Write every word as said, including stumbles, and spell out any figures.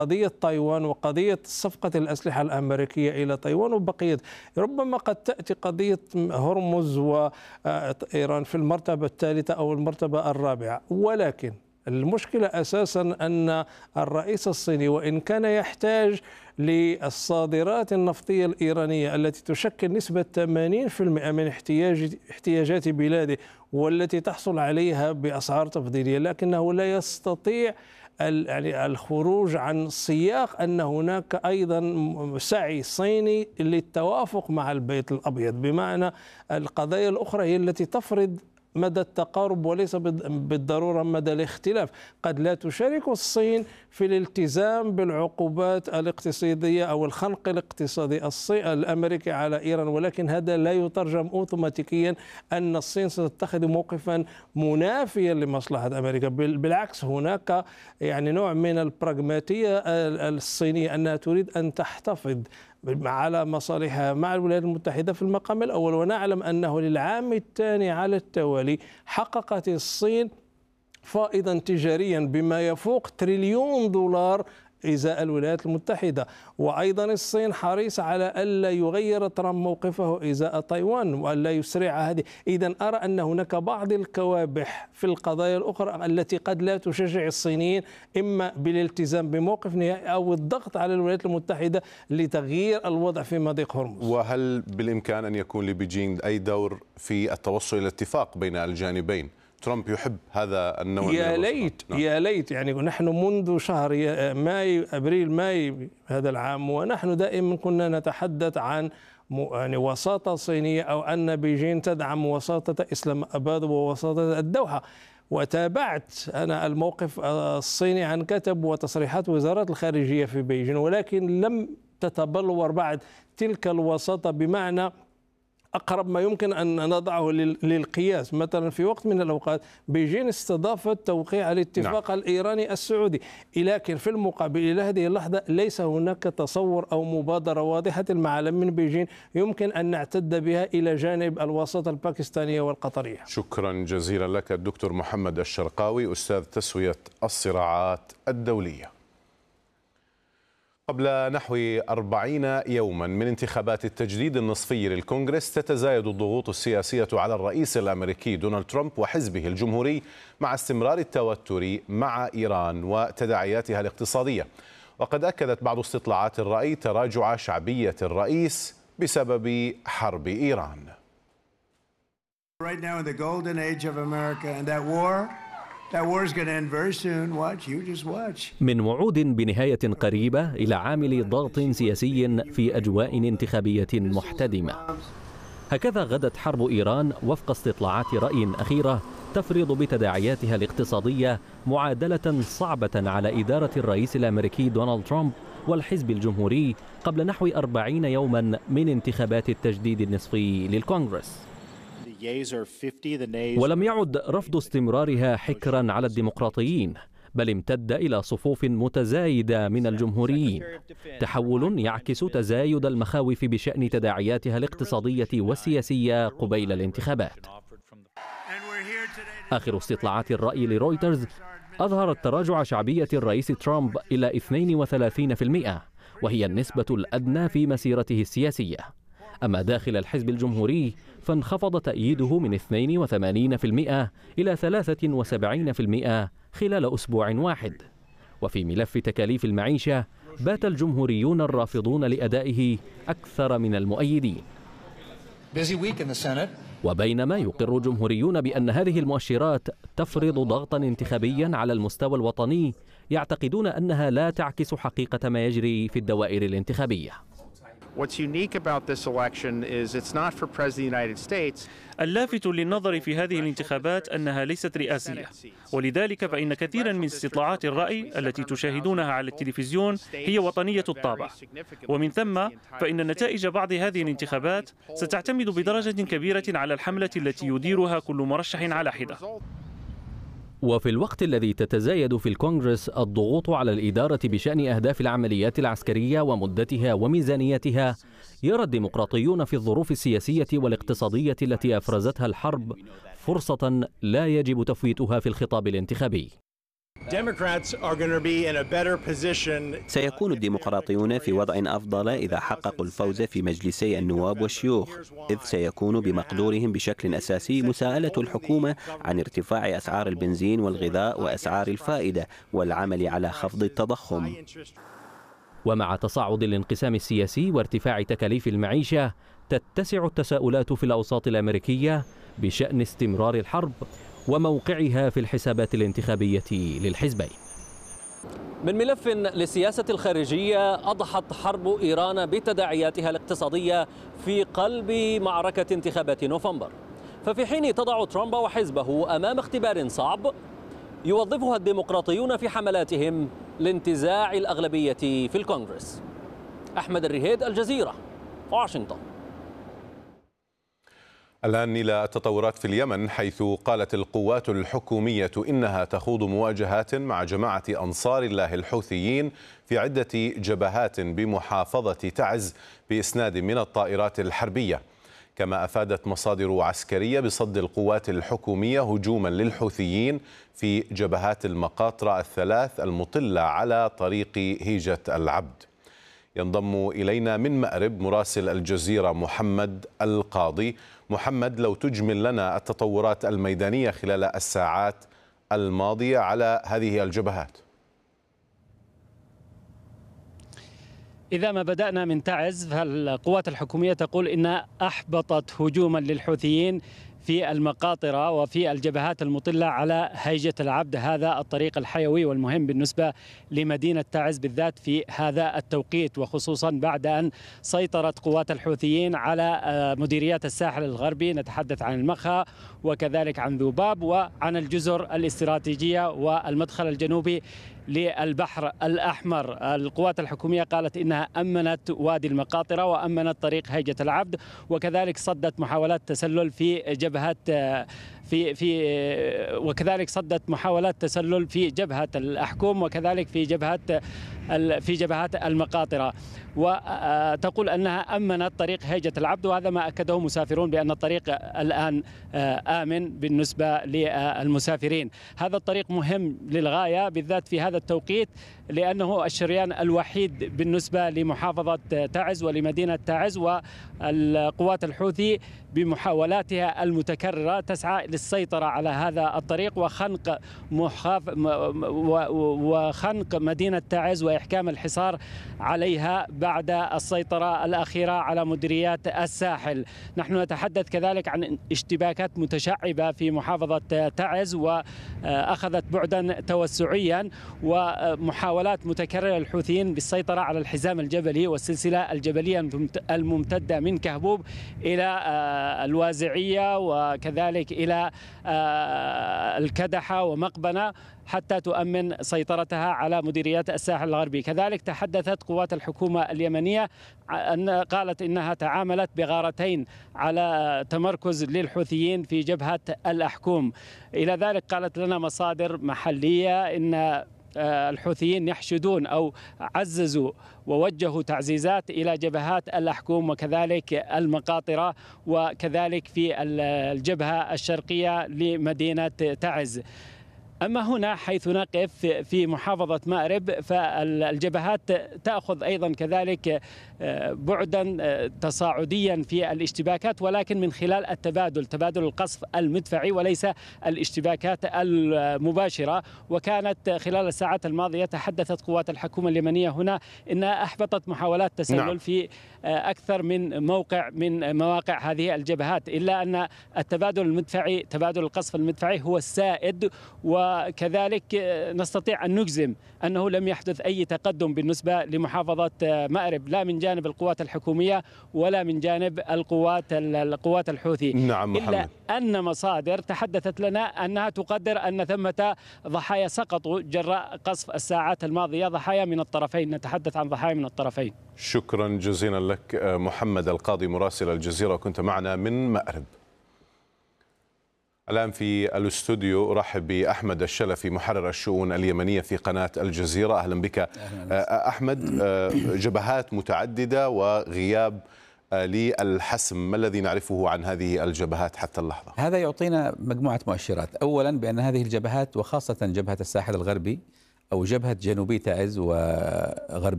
قضية تايوان وقضية صفقة الأسلحة الأمريكية إلى تايوان وبقية، ربما قد تأتي قضية هرمز وإيران في المرتبة الثالثة أو المرتبة الرابعة. ولكن المشكلة أساسا أن الرئيس الصيني وإن كان يحتاج للصادرات النفطية الإيرانية التي تشكل نسبة ثمانين بالمئة من احتياج احتياجات بلاده والتي تحصل عليها بأسعار تفضيلية، لكنه لا يستطيع يعني الخروج عن سياق أن هناك أيضا سعي صيني للتوافق مع البيت الأبيض، بمعنى القضايا الأخرى هي التي تفرض مدى التقارب وليس بالضرورة مدى الاختلاف. قد لا تشارك الصين في الالتزام بالعقوبات الاقتصادية أو الخنق الاقتصادي الأمريكي على إيران، ولكن هذا لا يترجم أوتوماتيكيا أن الصين ستتخذ موقفا منافيا لمصلحة أمريكا. بالعكس، هناك يعني نوع من البراغماتية الصينية أنها تريد أن تحتفظ على مصالحها مع الولايات المتحدة في المقام الأول. ونعلم أنه للعام الثاني على التوالي حققت الصين فائضا تجاريا بما يفوق تريليون دولار إزاء الولايات المتحدة. وأيضا الصين حريصة على ألا يغير ترامب موقفه إزاء تايوان وألا يسرع هذه. إذن أرى أن هناك بعض الكوابح في القضايا الأخرى التي قد لا تشجع الصينيين إما بالالتزام بموقف نهائي أو الضغط على الولايات المتحدة لتغيير الوضع في مضيق هرمز. وهل بالإمكان أن يكون لبيجين أي دور في التوصل إلى اتفاق بين الجانبين؟ ترامب يحب هذا النوع يا من ليت نعم. يا ليت يعني نحن منذ شهر ماي أبريل ماي هذا العام ونحن دائما كنا نتحدث عن يعني وساطة صينية أو أن بيجين تدعم وساطة إسلام أباد ووساطة الدوحة. وتابعت أنا الموقف الصيني عن كتب وتصريحات وزارات الخارجية في بيجين، ولكن لم تتبلور بعد تلك الوساطة بمعنى أقرب ما يمكن أن نضعه للقياس. مثلا في وقت من الأوقات بيجين استضافت توقيع الاتفاق نعم. الإيراني السعودي، لكن في المقابل إلى هذه اللحظة ليس هناك تصور أو مبادرة واضحة المعالم من بيجين يمكن أن نعتد بها إلى جانب الوساطة الباكستانية والقطرية. شكرا جزيلا لك الدكتور محمد الشرقاوي، أستاذ تسوية الصراعات الدولية. قبل نحو أربعين يوما من انتخابات التجديد النصفي للكونغرس تتزايد الضغوط السياسية على الرئيس الأمريكي دونالد ترامب وحزبه الجمهوري مع استمرار التوتر مع إيران وتداعياتها الاقتصادية. وقد أكدت بعض استطلاعات الرأي تراجع شعبية الرئيس بسبب حرب إيران. من وعود بنهاية قريبة إلى عامل ضغط سياسي في أجواء انتخابية محتدمة. هكذا غدت حرب إيران وفق استطلاعات رأي أخيرة تفرض بتداعياتها الاقتصادية معادلة صعبة على إدارة الرئيس الأمريكي دونالد ترامب والحزب الجمهوري قبل نحو أربعين يوما من انتخابات التجديد النصفي للكونغرس. ولم يعد رفض استمرارها حكرا على الديمقراطيين، بل امتد إلى صفوف متزايدة من الجمهوريين، تحول يعكس تزايد المخاوف بشأن تداعياتها الاقتصادية والسياسية قبيل الانتخابات. آخر استطلاعات الرأي لرويترز أظهرت تراجع شعبية الرئيس ترامب إلى اثنين وثلاثين بالمئة، وهي النسبة الأدنى في مسيرته السياسية. أما داخل الحزب الجمهوري فانخفض تأييده من اثنين وثمانين بالمئة إلى ثلاثة وسبعين بالمئة خلال أسبوع واحد. وفي ملف تكاليف المعيشة بات الجمهوريون الرافضون لأدائه أكثر من المؤيدين. وبينما يقر جمهوريون بأن هذه المؤشرات تفرض ضغطا انتخابيا على المستوى الوطني، يعتقدون أنها لا تعكس حقيقة ما يجري في الدوائر الانتخابية. اللافت للنظر في هذه الانتخابات أنها ليست رئاسية، ولذلك فإن كثيرا من استطلاعات الرأي التي تشاهدونها على التلفزيون هي وطنية الطابع، ومن ثم فإن نتائج بعض هذه الانتخابات ستعتمد بدرجة كبيرة على الحملة التي يديرها كل مرشح على حدة. وفي الوقت الذي تتزايد في الكونغرس الضغوط على الإدارة بشأن أهداف العمليات العسكرية ومدتها وميزانيتها، يرى الديمقراطيون في الظروف السياسية والاقتصادية التي أفرزتها الحرب فرصة لا يجب تفويتها في الخطاب الانتخابي. سيكون الديمقراطيون في وضع أفضل إذا حققوا الفوز في مجلسي النواب والشيوخ، إذ سيكون بمقدورهم بشكل أساسي مساءلة الحكومة عن ارتفاع أسعار البنزين والغذاء وأسعار الفائدة والعمل على خفض التضخم. ومع تصاعد الانقسام السياسي وارتفاع تكاليف المعيشة، تتسع التساؤلات في الأوساط الأمريكية بشأن استمرار الحرب وموقعها في الحسابات الانتخابية للحزبين. من ملف للسياسة الخارجية، أضحت حرب إيران بتداعياتها الاقتصادية في قلب معركة انتخابات نوفمبر. ففي حين تضع ترامب وحزبه أمام اختبار صعب، يوظفها الديمقراطيون في حملاتهم لانتزاع الأغلبية في الكونغرس. أحمد الرهيد، الجزيرة، واشنطن. الآن إلى التطورات في اليمن، حيث قالت القوات الحكومية إنها تخوض مواجهات مع جماعة أنصار الله الحوثيين في عدة جبهات بمحافظة تعز بإسناد من الطائرات الحربية. كما أفادت مصادر عسكرية بصد القوات الحكومية هجوما للحوثيين في جبهات المقاطرة الثلاث المطلة على طريق هيجة العبد. ينضم إلينا من مأرب مراسل الجزيرة محمد القاضي. محمد، لو تجمل لنا التطورات الميدانية خلال الساعات الماضية على هذه الجبهات. إذا ما بدأنا من تعز، فالقوات الحكومية تقول إنها أحبطت هجوما للحوثيين في المقاطرة وفي الجبهات المطلة على هيجة العبد، هذا الطريق الحيوي والمهم بالنسبة لمدينة تعز بالذات في هذا التوقيت، وخصوصا بعد أن سيطرت قوات الحوثيين على مديريات الساحل الغربي. نتحدث عن المخا وكذلك عن ذوباب وعن الجزر الاستراتيجية والمدخل الجنوبي للبحر الأحمر. القوات الحكومية قالت إنها أمنت وادي المقاطرة وأمنت طريق هيجة العبد، وكذلك صدت محاولات تسلل في جبهة في في وكذلك صدت محاولات تسلل في جبهة الأحكوم وكذلك في جبهة في جبهات المقاطرة، وتقول أنها أمنت طريق هيجة العبد، وهذا ما أكده مسافرون بأن الطريق الآن آمن بالنسبة للمسافرين. هذا الطريق مهم للغاية بالذات في هذا التوقيت، لأنه الشريان الوحيد بالنسبة لمحافظة تعز ولمدينة تعز، والقوات الحوثي بمحاولاتها المتكررة تسعى للسيطرة على هذا الطريق وخنق محاف وخنق مدينة تعز وإحكام الحصار عليها بعد السيطرة الأخيرة على مديريات الساحل. نحن نتحدث كذلك عن اشتباكات متشعبة في محافظة تعز وأخذت بعدا توسعيا، ومحاولات متكررة للحوثيين بالسيطرة على الحزام الجبلي والسلسلة الجبلية الممتدة من كهبوب إلى الوازعية وكذلك إلى الكدحة ومقبنة حتى تؤمن سيطرتها على مديريات الساحل الغربي. كذلك تحدثت قوات الحكومة اليمنية أن قالت إنها تعاملت بغارتين على تمركز للحوثيين في جبهة الأحكوم. إلى ذلك قالت لنا مصادر محلية إن الحوثيين يحشدون أو عززوا ووجهوا تعزيزات إلى جبهات الأحكوم وكذلك المقاطرة وكذلك في الجبهة الشرقية لمدينة تعز. أما هنا حيث نقف في محافظة مأرب، فالجبهات تأخذ أيضا كذلك بعدا تصاعديا في الاشتباكات، ولكن من خلال التبادل، تبادل القصف المدفعي وليس الاشتباكات المباشرة. وكانت خلال الساعات الماضية تحدثت قوات الحكومة اليمنية هنا إنها أحبطت محاولات تسلل نعم. في أكثر من موقع من مواقع هذه الجبهات، إلا أن التبادل المدفعي، تبادل القصف المدفعي هو السائد، وكذلك نستطيع أن نجزم أنه لم يحدث أي تقدم بالنسبة لمحافظة مأرب، لا من جانب القوات الحكومية ولا من جانب القوات القوات الحوثي. نعم محمد. إلا أن مصادر تحدثت لنا أنها تقدر أن ثمة ضحايا سقطوا جراء قصف الساعات الماضية، ضحايا من الطرفين، نتحدث عن ضحايا من الطرفين. شكرا جزيلا لك محمد القاضي مراسل الجزيرة، كنت معنا من مأرب. الآن في الاستوديو أرحب بأحمد الشلفي محرر الشؤون اليمنية في قناة الجزيرة. أهلا بك أهلا. أحمد، جبهات متعددة وغياب للحسم، ما الذي نعرفه عن هذه الجبهات حتى اللحظة؟ هذا يعطينا مجموعة مؤشرات. أولا بأن هذه الجبهات وخاصة جبهة الساحل الغربي أو جبهة جنوبي تعز وغربي